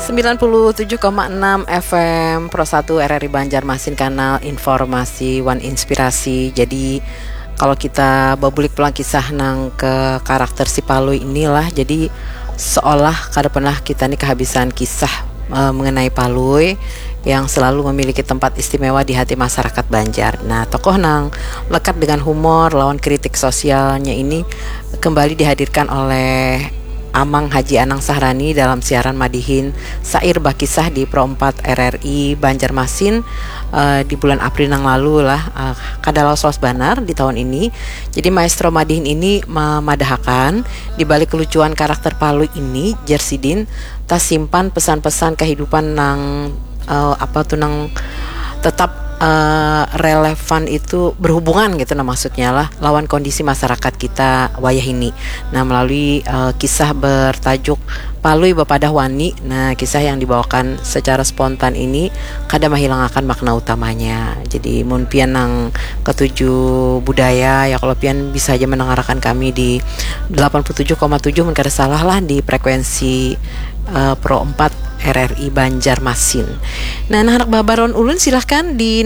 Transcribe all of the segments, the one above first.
97,6 FM Pro 1 RRI Banjarmasin, kanal informasi One Inspirasi. Jadi kalau kita babulik pulang kisah nang ke karakter si Palui inilah, jadi seolah kada pernah kita nih kehabisan kisah mengenai Palui yang selalu memiliki tempat istimewa di hati masyarakat Banjar. Nah, tokoh nang lekat dengan humor lawan kritik sosialnya ini kembali dihadirkan oleh Amang Haji Anang Sahrani dalam siaran Madihin Sair Bakisah di Pro 4 RRI Banjarmasin di bulan April yang lalu lah, kadalau sos banar di tahun ini. Jadi Maestro Madihin ini memadahakan di balik kelucuan karakter Palui ini, Jersidin tas simpan pesan-pesan kehidupan nang nang tetap relevan, itu berhubungan gitu, nah maksudnya lah lawan kondisi masyarakat kita wayah ini. Nah, melalui kisah bertajuk Palui Bapadah Wani, nah kisah yang dibawakan secara spontan ini kada menghilangakan makna utamanya. Jadi mun pian nang ketujuh budaya ya, kalau pian bisa aja mendengarkan kami di 87,7 mun kada salah lah di frekuensi Pro 4 RRI Banjarmasin. Nah, anak babaron ulun silahkan di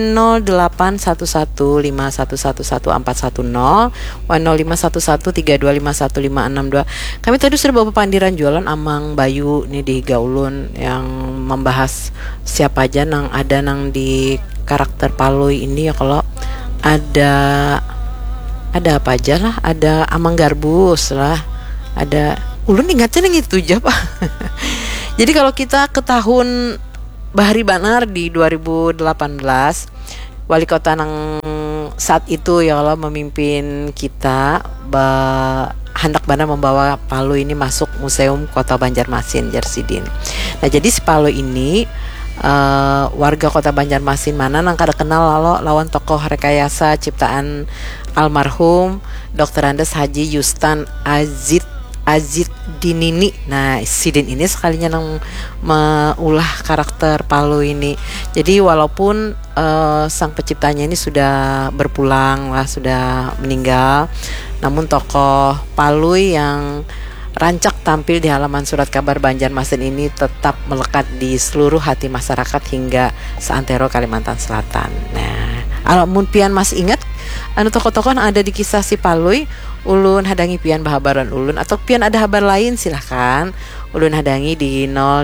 081151111410 051132515662. Kami tadi sudah bawa pandiran jualan Amang Bayu nih di Gaulun yang membahas siapa aja nang ada nang di karakter Palui ini ya. Kalau ada apa aja lah, ada Amang Garbus lah, ada ulun ingatnya yang itu aja Pak. Jadi kalau kita ke tahun Bahari Banar di 2018, wali kota nang saat itu ya Allah memimpin kita hendak benar membawa Palui ini masuk Museum Kota Banjarmasin, Jersidin. Nah, jadi si Palui ini warga kota Banjarmasin mana nang kada kenal lawan tokoh rekayasa ciptaan almarhum Dr. Andes Haji Yustan Azid Dinini. Nah, Sidin ini sekalinya nang meulah karakter Palui ini. Jadi walaupun sang penciptanya ini sudah berpulang lah, sudah meninggal, namun tokoh Palui yang rancak tampil di halaman surat kabar Banjarmasin ini tetap melekat di seluruh hati masyarakat hingga seantero Kalimantan Selatan. Nah, alamun pian masih ingat tokoh-tokoh yang ada di kisah si Palui, ulun hadangi pian bahabaran ulun, atau pian ada habar lain silahkan ulun hadangi di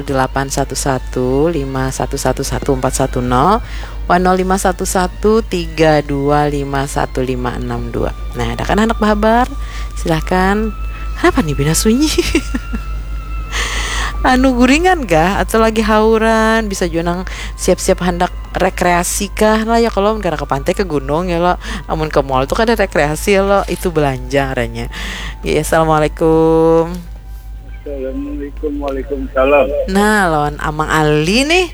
081151111410 051132515662. Nah, ada kan anak bahabar, silahkan. Kenapa nih bina sunyi? Guringan kah atau lagi hauran, bisa junang siap-siap hendak rekreasi kah lah ya. Kalau negara ke pantai, ke gunung ya lo, namun ke mall tuh kan ada rekreasi ya lo, itu belanja aranya. Ya, assalamualaikum. Assalamualaikum, waalaikumsalam. Nah, lawan Amang Ali nih.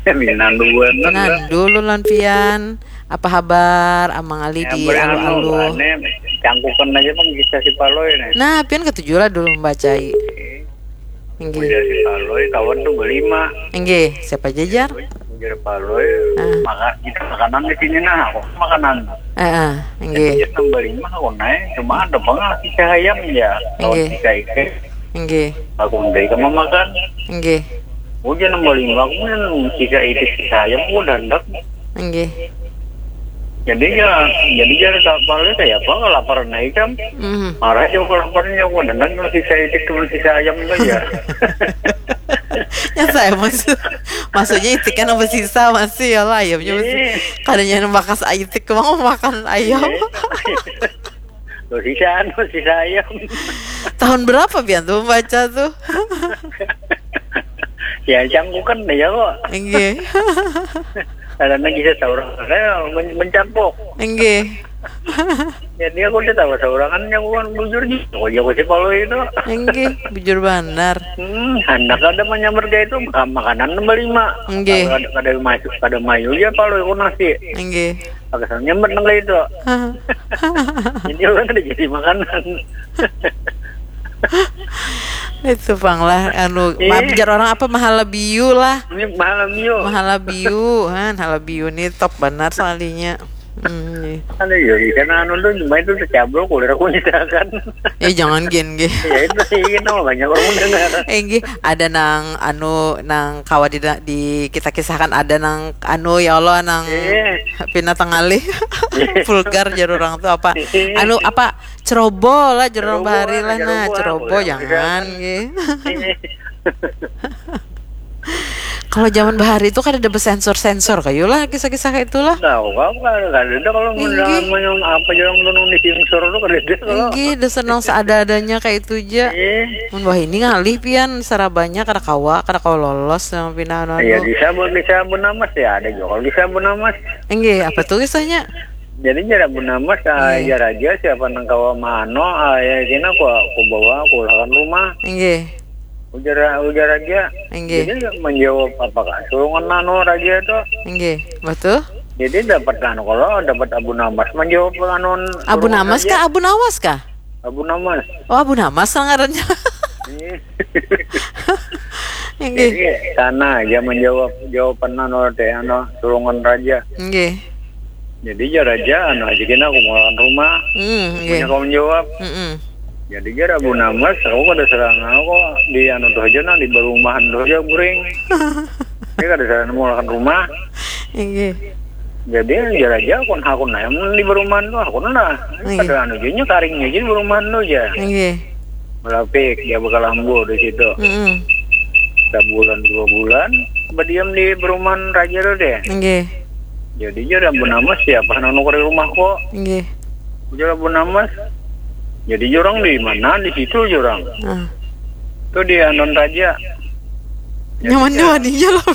Dulu lan pian. Apa kabar Amang Ali di alu-alu? Cangkukan aja bang kisah si Palui nih. Nah, pian ketujuh lah dulu membacai. Enggih. Si Palui tahun tuh berlima. Enggih, siapa jajar? Jajar Palui. Kita makanan di sini nah, aku makanan. Enggih. Kita berlima aku naik, cuma ada banget kisah ayam ya. Tahun kisah ikan. Enggih. Aku dari kamu makan. Enggih. Ujian nomor 5 aku kan kisah ayam aku dandak. Enggih. Jadi tak Palui kayak apa kalau lapar naik kan. Marah juga laparnya aku dandak kisah ayam aja. Ya saya maksudnya itikan apa sisa masih ya lah ayamnya masih kadangnya bakas itik mau makan ayam. Sisa ayam. Tahun berapa Bian tuh membaca tuh? Ya cangkukan ya kok. Enggih. Karena kisah seorang saya mencampuk. Enggih. Jadi aku udah tahu seorang kan yang bukan bujur gitu. Oh ya si Palui itu. Enggih, bujur benar. Hendak ada menyamar dia itu makanan nomor 5. Enggih. Kada mayu ya Palui ku nasi. Enggih. Agak nyamber nang itu. Jadi orang ada jadi makanan. Itu panglah majar orang apa Mahalabiu lah. Ini Mahalabiu. Mahalabiu nih top benar soalnya. Ada ya karena anu tuh cuma itu tercablok udah aku nyitakan. Jangan gen ge. Ya itu sih no banyak orang mendengar. Ge ada nang anu nang kawa di kita kisahkan ada nang anu ya Allah nang pina tengalih vulgar jar orang tuh apa anu apa ceroboh lah jar orang bahari lah nah ceroboh jangan ge. Kalau zaman bahari itu kan ada sensor kayu lah kisah-kisah kayak itulah. Tahu kan ada kalau menang apa yang nonton di sensor itu kan ada kalau. Udah senang seadanya kayak itu aja. Wah ini ngalih pian sarabanya kada kawa lolos sama pina anu. Iya bisa Bunamas ya ada juga. Kalau bisa Bunamas. Apa tuh kisahnya? Jadi jara Bunamas ya raja siapa nang kawa mano ya kena aku bawa aku lakukan rumah. Ujar raja. Jadi menjawab apakah sulungan nano raja itu? Betul. Jadi dapat kalau dapat Abu Namas menjawab Abu Namas kah? Abu Nawas kah? Abu Namas. Oh Abu Namas ngarannya. Jadi sana dia menjawab jawaban nano sulungan raja. Jadi raja aja kena aku mau rumah. Kau menjawab. Jadi kira Abu Namas, aku kada serang aku di tuh aja di perumahan tuh aja guring. Dia kada serang mau lakukan rumah. Jadi aja aku nayam di perumahan tuh aku nah. Kada jadinya karingnya jadi perumahan tuh aja. Melapik dia bakal lambu di situ. Sebulan 2 bulan berdiam di perumahan raja tuh deh. Jadi jadi Abu Namas siapa nanu ke rumah kok. Jadi Abu Namas. Jadi orang di mana di situ orang. Tuh dia non raja. Nyaman dia lah.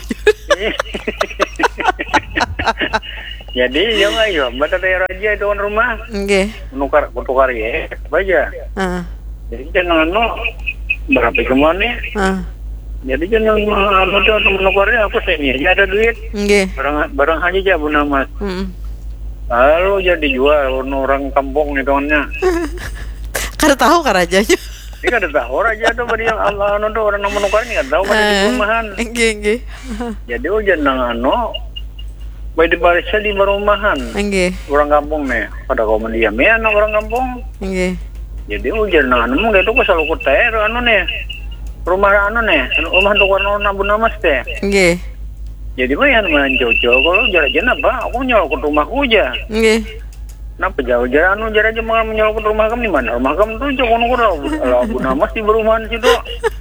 Jadi ya mata raja itu kan rumah. Tukar ya, baca. Jadi jangan berapa kemana? Jadi jangan menukarnya aku sini aja ada duit. Barang aja Abu Namas. Lalu jadi jual orang kampung itu nya. Kada tahu rajanya. Ini kada tahu raja tuh bari yang Allah tuh orang menukarnya kada tahu kada di rumahan. Jadi ujian nang bae di barisnya di perumahan. Orang kampung nih, pada kau mendiam ya orang kampung. Jadi ujian nang mung itu ko selalu kuter nih. Rumah rumah tukar Abu Namas teh. Jadi mah yang mencocok kalau jalan apa? Aku nyolok ke rumahku aja. Kenapa jauh-jauh aja malah menyolok ke rumah kamu di mana? Rumah kamu tuh cukup kalau Abu Namas di perumahan situ.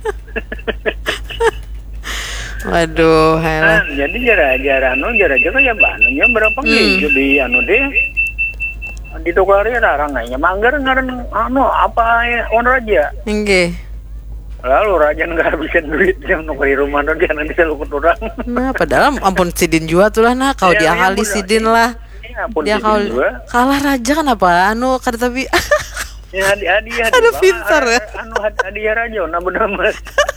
Waduh, helah. Jadi jarak kayak banunya berapa gitu di deh. Ditukari rarangnya manggar ngaran apa raja. Lalu raja nggak habisin duit yang nukari rumah dia nanti selalu orang. Nah, padahal ampun sidin jua tuh lah nah kau diakali sidin lah. Dia kau kalah raja kan apa? Kada tapi. Ya hadiah. Ada pintar ya. Hadiah raja Abu Namas.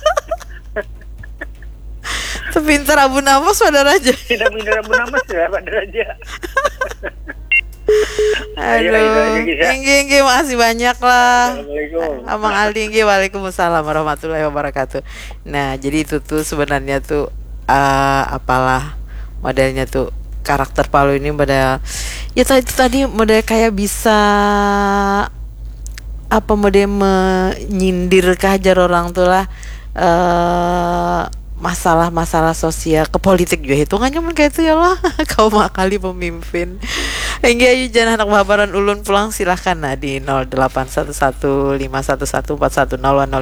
Sepintar Abu Namas pada raja. Tidak pintar Abu Namas ya pada raja. Aduh, Inggi, makasih banyak lah. Abang Aldi, Inggi, waalaikumsalam warahmatullahi wabarakatuh. Nah, jadi itu tuh sebenarnya tuh apalah modelnya tuh karakter Palu ini pada ya tadi model kayak bisa apa model menyindir kehajar orang tuh lah masalah-masalah sosial ke politik juga hitungannya mungkin kayak itu ya lah. Kau makali pemimpin. Hingga ayo jangan anak babaran ulun pulang silahkan nah di 0811511410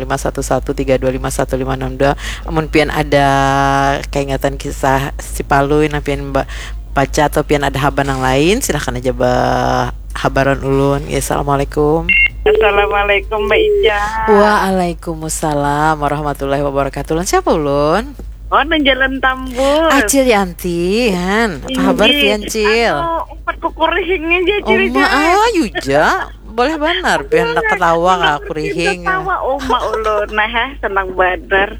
051132515562. Amun pian ada keingatan kisah si Palu na pian baca atau pian ada haban yang lain silahkan aja habaran ulun. Ya, assalamualaikum. Assalamualaikum Mbak Ica. Waalaikumsalam warahmatullahi wabarakatuh. Siapa ulun? Oh, nang Jalan Tambun. Acil Yanti, Han. Apa kabar pian Cil? Empat kukurihing aja cerita. Yuja. Boleh benar pian nak ketawa ka kurihing. Ketawa oma ulun nah senang bener.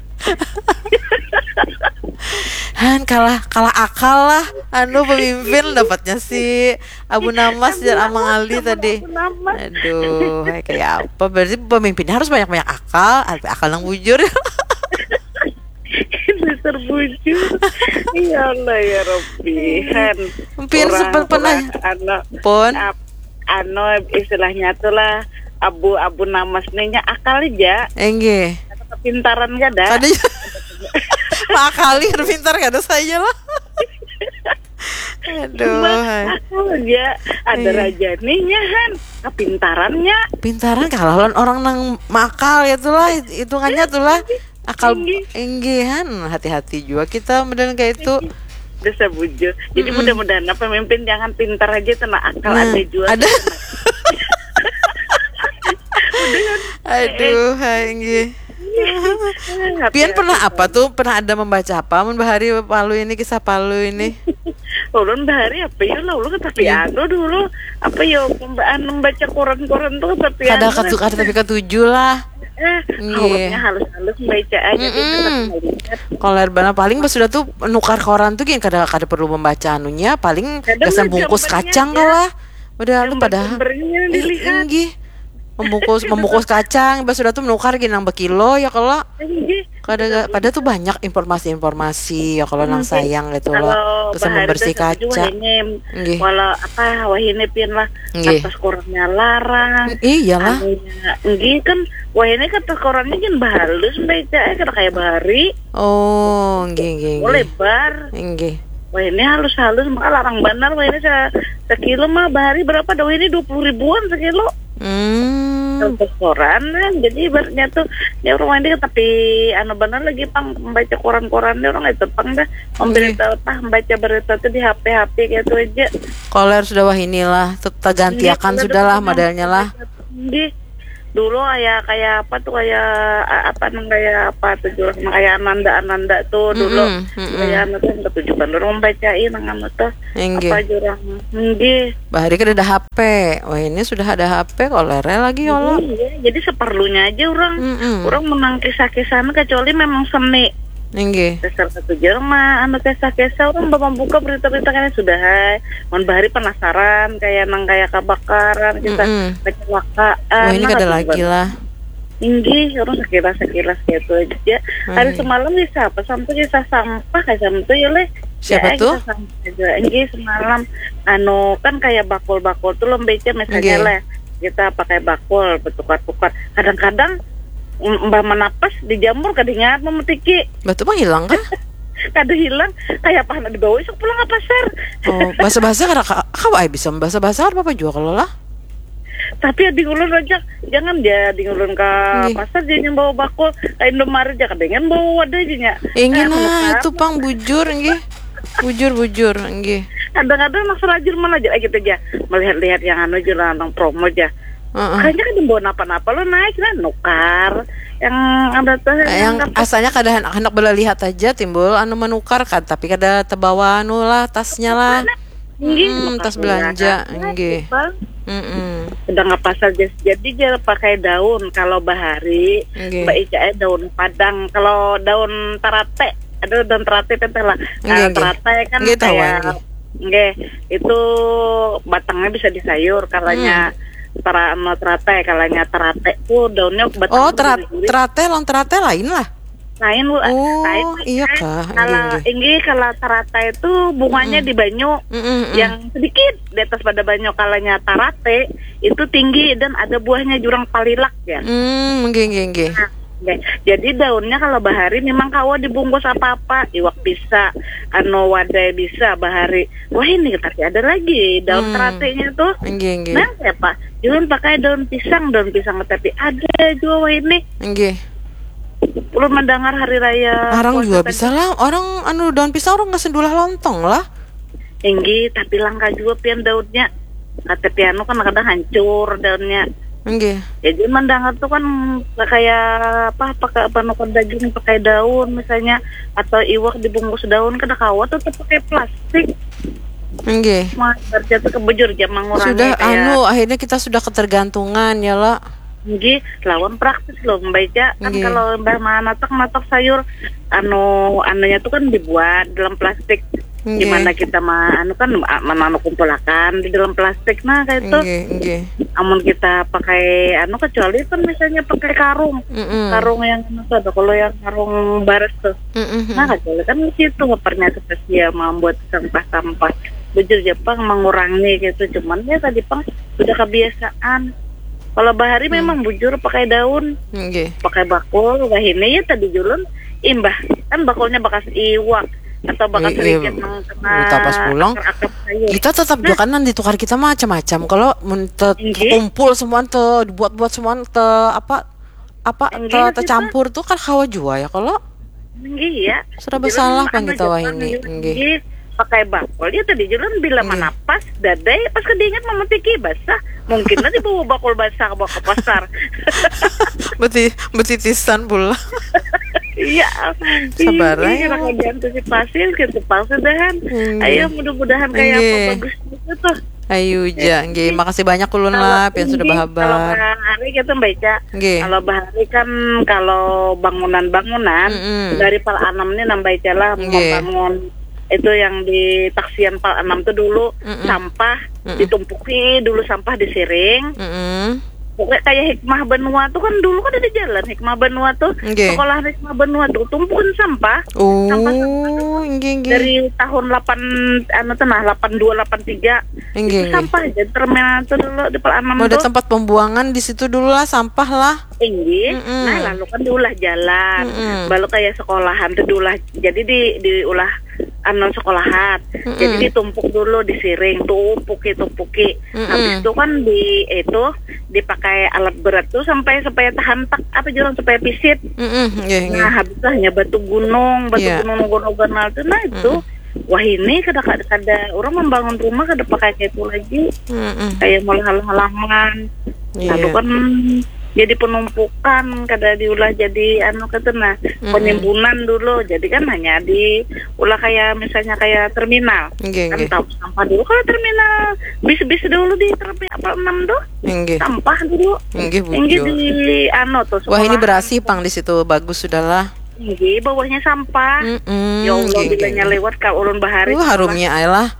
Han kalah akal lah pemimpin dapatnya si Abu Namas dan Amang Ali tadi. Aduh, kayak apa berarti pemimpinnya harus banyak akal yang bujur. terbujur. Ya Allah ya Rabbi. Kan Pian pernah pun istilahnya itulah abu namasnya akal aja. Enggih. Kepintaran gak ada. Ada makali pintar gak ada saya lah. Aduh. Akal aja ada raja nih kan kepintarannya. Pintaran kalau orang nang makal ya tuh lah hitungannya tuh lah akal enggihan hati-hati juga kita medan kayak itu. Desa bujur. Jadi mudah-mudahan pemimpin jangan pintar aja tenang akal ada juga. Ada. Aduh, enggi. Pian pernah apa tuh? Pernah ada membaca apa? Mun Bahari Palu ini kisah Palu ini. Ulun Bahari apa ya lah ulun tapi dulu apa ya membaca koran-koran tuh tapi ada tapi ketujuh lah. Awalnya halus-halus baca aja kalau erbana paling pas sudah tuh nukar koran tuh gini kada perlu membaca anunya paling kesan bungkus kacang lah udah lu pada inggi membungkus kacang pas sudah tuh menukar gini nang bekilo ya kalau kada tuh banyak informasi ya kalau nang sayang gitu loh kesan membersih kaca walau apa wahine pian lah atas korannya larang iyalah enggi kan wahine kata korannya kan bahalus baca kada kayak Bahari enggi lebar enggi wahine halus-halus maka larang benar wahine sekilo mah Bahari berapa dah wahine 20 ribuan sekilo untuk koran jadi ibaratnya tuh dia orang ini tapi benar lagi pang membaca koran-koran dia orang itu pang dah membaca berita tuh di HP gitu aja koler sudah wah inilah ganti akan sudah lah modelnya lah dulu kayak apa tuh kayak apa tuh jurang kayak Ananda tuh dulu kayak anu tuh ketujuan orang bacain anu tuh apa jurang Bahari kan ada HP wah ini sudah ada HP kolernya lagi Allah jadi seperlunya aja orang menang kisah-kisah kecuali memang seni dasar satu Jerman kisah-kisah orang membuka berita-berita kan sudah mon Bahari penasaran kayak kebakaran kisah kecelakaan ini ada lagi lah orang sekilas gitu aja hari semalam bisa apa sampai kisah sampah kayak sampai ya leh siapa tuh semalam kan kayak bakul-bakul tuh lembeca misalnya lah kita pakai bakul bertukar-tukar kadang-kadang mbak menapas dijamur kadingat memetiki batu mah hilang kan kada hilang kayak apa di bawah isuk pulang ke pasar bahasa kada kau bisa bahasa apa juga kalau lah tapi di ngulun aja jangan dia di ngulun ke pasar dia yang bawa bakul kayak Indomaret aja kadang bawa wadah aja nya ingin itu pang bujur nggih bujur nggih kadang-kadang nak serajur mana aja gitu aja melihat-lihat yang jualan promo aja kayaknya kan bawa napa-napa lo naik lah nukar yang ada tuh yang asalnya kadang anak bela lihat aja timbul menukar kan tapi kada terbawa lah tasnya lah tas belanja nggih udah nggak pasal jadi dia pakai daun kalau Bahari Mbak Ica daun padang kalau daun terate ada daun terate lah terate kan kayak itu batangnya bisa disayur kalanya terate kalanya terate tuh daunnya batang terate lain lah lain bu iya kah kalau terate itu bunganya di banyu yang sedikit di atas pada banyu kalanya terate itu tinggi dan ada buahnya jurang palilak ya nggih jadi daunnya kalau Bahari memang kawa dibungkus apa-apa iwak bisa wadai bisa Bahari wah ini tapi ada lagi daun teratenya tuh nah siapa jangan pakai daun pisang tapi ada juga wah ini belum mendengar hari raya orang juga bisa lah orang daun pisang orang nggak sendulah lontong lah tapi langka juga pian daunnya kata piano kan kadang hancur daunnya jadi mendengar tuh kan kayak pakai panukan daging pakai daun misalnya atau iwak dibungkus daun kada kawat tuh pakai plastik berarti itu kebujur zaman orang sudah akhirnya kita sudah ketergantungan ya lah lawan praktis loh membaca kan kalau mbak matok sayur anunya tuh kan dibuat dalam plastik Gimana kita anu kan anu kumpulakan di dalam plastik nah kayak itu. Amun kita pakai anu kecuali kan misalnya pakai karung. Karung yang ada kalau yang karung bares tuh. Nah kecuali kan di situ ternyata dia membuat sampah-sampah. Bujur Jepang mengurangi gitu, cuman ya tadi Pang sudah kebiasaan. Kalau bahari memang bujur pakai daun, pakai bakul, wah ini ya tadi julun imbah kan bakulnya bekas iwak atau bekas sedikit kita pas pulang kita tetap juga kan ditukar kita macam-macam. Kalau kumpul semua tuh dibuat-buat semua tercampur tuh kan hawa jua ya kalau sudah bersalah Pang kita wah ini pakai bakul dia tadi jalan bila mana pas dadai pas kedingat memetik basah mungkin nanti bawa bakul basah bawa ke pasar betitisan pula. Iya, sabar ya. Antisipasi gitu palsudahan. Ayo mudah-mudahan kayak apa bagus gitu. Ayo nggih, makasih banyak ulun lah yang sudah bahabar. Kalau hari kita baca. Kalau bahari kan kalau bangunan-bangunan dari Pal Anam ini nambah lah membangun itu yang di taksian Pal Anam tuh dulu sampah ditumpuki dulu sampah disiring. Pokoknya kayak Hikmah Benua tuh kan dulu kan ada jalan Hikmah Benua tuh sekolah Hikmah Benua tuh tumpukan sampah dari tahun 82 83 itu sampah aja terminal tuh dulu di Pelanam ada tempat pembuangan di situ dulu lah sampah lah nah lalu kan diulah jalan baru kayak sekolahan tuh diulah jadi diulah sekolahan jadi ditumpuk dulu disiring tumpuki habis itu kan dipakai alat berat tuh supaya tahan supaya pisit nah habis itu hanya batu gunung gonal tuh nah itu wah ini kada orang membangun rumah kada pakai kayak itu lagi kayak malah halaman lalu kan jadi penumpukan kada diulah jadi penimbunan dulu jadi kan hanya diulah kayak misalnya kayak terminal kan tahu sampah dulu kalau terminal bis dulu di terminal 6 tuh sampah dulu di tuh wah ini berasih Pang di situ bagus sudahlah bawahnya sampah ya Allah bilanya lewat ka ulun bahari harumnya ayolah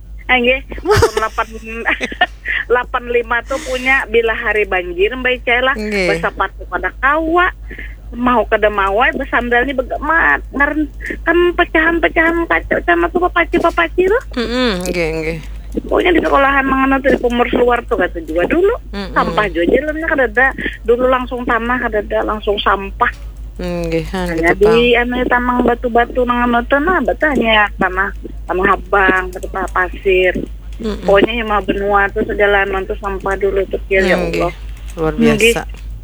tahun 85 tuh punya bila hari banjir Mbak Cela bersepatu pada kawa mau kada mawai besandalnya begemat kan pecahan-pecahan kaca sama tuh papaci tuh pokoknya di sekolahan mengenal dari pemers luar tuh kata juga dulu sampah juga jalannya kada ada dulu langsung tanah kada ada langsung sampah hanya gitu, di tamang batu-batu nangan hanya tanah habang batu pasir pokoknya yang mau benua tuh sejalanan tuh sampah dulu tuh ya Allah luar biasa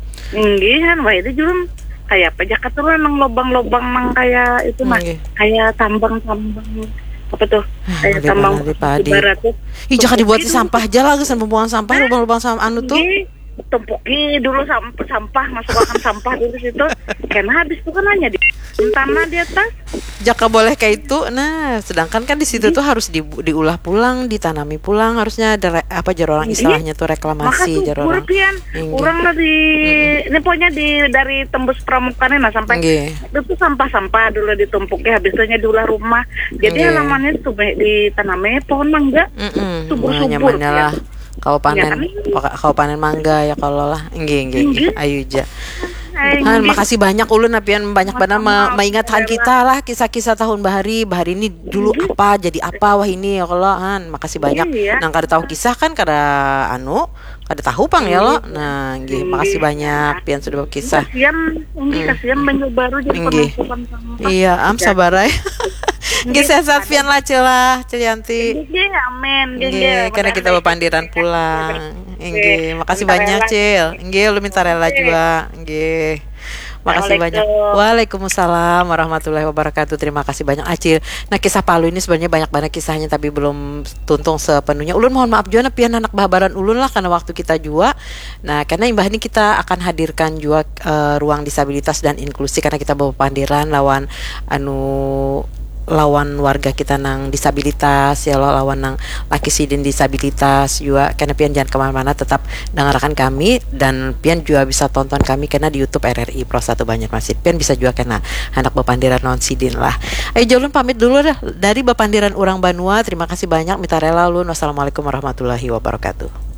wah itu juga kayak apa Jakarta tuh nang lobang-lobang nang kayak itu mah kayak tambang-tambang apa tuh kayak tambang barat tuh jangan dibuat sampah aja lah kesan pembuangan sampah lubang-lubang sama tuh tumpuki dulu sampah masukkan sampah dulu situ karena habis itu kan hanya di tanah di atas jaka boleh kayak itu nah sedangkan kan di situ tuh harus diulah pulang ditanami pulang harusnya ada orang istilahnya tuh reklamasi orang dari ini pokoknya dari tembus pramukaan nah sampai itu sampah dulu ditumpuki habis itu diulah rumah jadi halamannya tuh ditanami pohon mangga subur-subur lah kau panen mangga ya kalau lah ayo ja makasih banyak ulun apian banyak banget mengingatkan kita lah kisah-kisah tahun bahari ini dulu apa jadi apa wah ini ya kalau makasih banyak nang kada tahu kisah kan kada tahu Pang ya lo nah makasih banyak pian sudah berkisah kasihan banyak baru jadi penumpukan iya sabar ya sehat pian lah Celianti amin karena kita berpandiran pulang makasih banyak Cil lu minta rela juga makasih banyak. Waalaikumsalam warahmatullahi wabarakatuh. Terima kasih banyak Acil. Nah kisah Palu ini sebenarnya banyak banget kisahnya tapi belum tuntung sepenuhnya. Ulun mohon maaf juga pian anak bahabaran ulun lah karena waktu kita juga. Nah karena imbah ini kita akan hadirkan juga ruang disabilitas dan inklusi karena kita bawa pandiran lawan lawan warga kita nang disabilitas ya lo, lawan nang laki sidin disabilitas juga, karena pian jangan kemana-mana, tetap dengarkan kami, dan pian juga bisa tonton kami karena di YouTube RRI Pro 1 Banjarmasin. Pian bisa juga kena anak Bapandiran non sidin lah. Ayo Jolun pamit dulu dah dari Bapandiran Urang Banua. Terima kasih banyak, mita rela ulun. Wassalamualaikum warahmatullahi wabarakatuh.